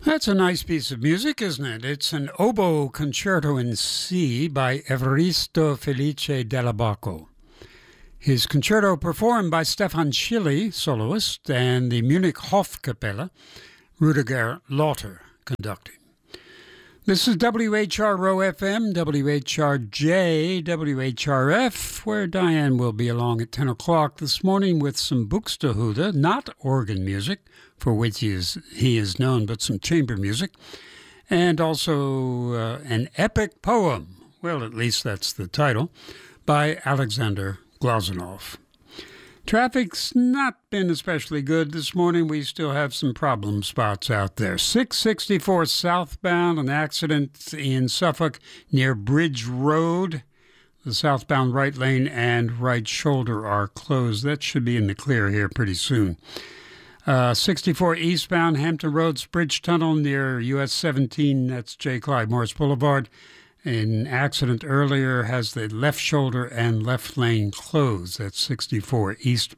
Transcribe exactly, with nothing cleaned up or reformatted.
That's a nice piece of music, isn't it? It's an oboe concerto in C by Evaristo Felice Dell'Abaco. His concerto performed by Stefan Schilly, soloist, and the Munich Hofkapelle, Rudiger Lauter, conducting. This is W H R O F M, W H R J, W H R F, where Diane will be along at ten o'clock this morning with some Buxtehude, not organ music, for which he is, he is known, but some chamber music, and also uh, an epic poem, well, at least that's the title, by Alexander Glazunov. Traffic's not been especially good this morning. We still have some problem spots out there. six sixty-four southbound, an accident in Suffolk near Bridge Road. The southbound right lane and right shoulder are closed. That should be in the clear here pretty soon. Uh, sixty-four eastbound, Hampton Roads Bridge Tunnel near U S seventeen, that's J. Clyde Morris Boulevard. An accident earlier has the left shoulder and left lane closed. That's sixty-four eastbound.